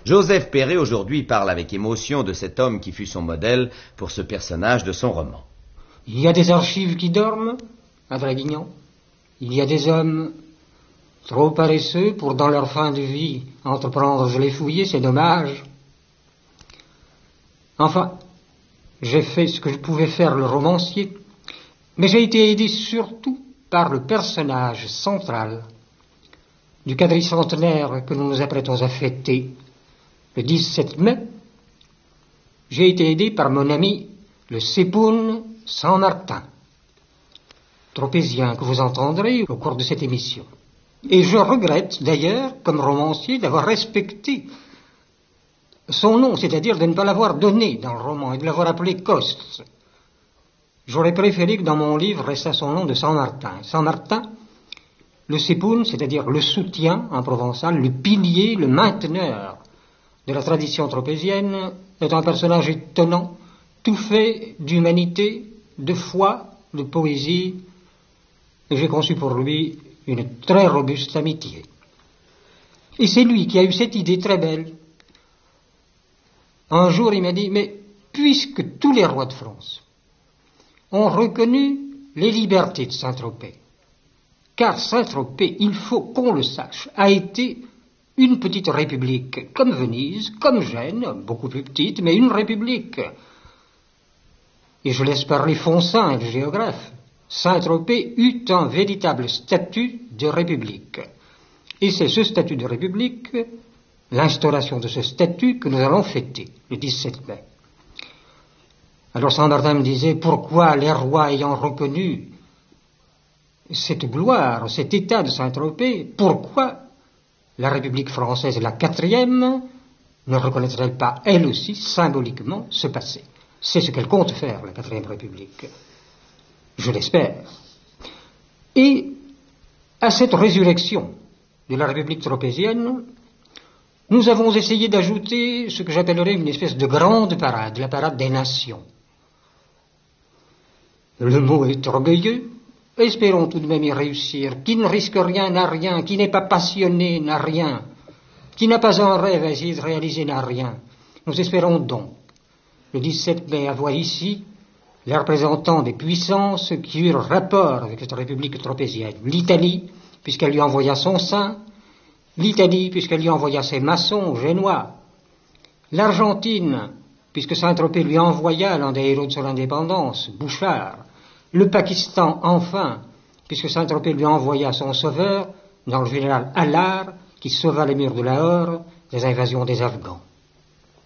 Joseph Perret aujourd'hui parle avec émotion de cet homme qui fut son modèle pour ce personnage de son roman. Il y a des archives qui dorment à Draguignan. Il y a des hommes trop paresseux pour, dans leur fin de vie, entreprendre de les fouiller, c'est dommage. Enfin, j'ai fait ce que je pouvais faire le romancier, mais j'ai été aidé surtout par le personnage central du quadricentenaire que nous nous apprêtons à fêter le 17 mai. J'ai été aidé par mon ami le Sépoun Saint-Martin, tropézien que vous entendrez au cours de cette émission. Et je regrette d'ailleurs, comme romancier, d'avoir respecté son nom, c'est-à-dire de ne pas l'avoir donné dans le roman et de l'avoir appelé Coste. J'aurais préféré que dans mon livre restât son nom de Saint-Martin. Saint-Martin, le Sépoun, c'est-à-dire le soutien en provençal, le pilier, le mainteneur de la tradition tropézienne, est un personnage étonnant, tout fait d'humanité, de foi, de poésie, et j'ai conçu pour lui une très robuste amitié. Et c'est lui qui a eu cette idée très belle. Un jour, il m'a dit, mais puisque tous les rois de France ont reconnu les libertés de Saint-Tropez, car Saint-Tropez, il faut qu'on le sache, a été une petite république, comme Venise, comme Gênes, beaucoup plus petite, mais une république. Et je laisse parler Fonsin, le géographe. Saint-Tropez eut un véritable statut de république. Et c'est ce statut de république, l'instauration de ce statut, que nous allons fêter le 17 mai. Alors Saint-Martin me disait, pourquoi les rois ayant reconnu cette gloire, cet état de Saint-Tropez, pourquoi la République française, la 4e, ne reconnaîtrait-elle pas, elle aussi, symboliquement, ce passé? C'est ce qu'elle compte faire, la 4e République. Je l'espère. Et à cette résurrection de la République tropézienne, nous avons essayé d'ajouter ce que j'appellerais une espèce de grande parade, la parade des nations. Le mot est orgueilleux, espérons tout de même y réussir. Qui ne risque rien n'a rien, qui n'est pas passionné n'a rien, qui n'a pas un rêve à essayer de réaliser n'a rien. Nous espérons donc, le 17 mai, avoir ici les représentants des puissances qui eurent rapport avec cette République tropézienne. L'Italie, puisqu'elle lui envoya son saint, l'Italie, puisqu'elle lui envoya ses maçons génois, l'Argentine, puisque Saint-Tropez lui envoya l'un des héros de son indépendance, Bouchard, le Pakistan, enfin, puisque Saint-Tropez lui envoya son sauveur, dans le général Allard, qui sauva les murs de Lahore des invasions des Afghans.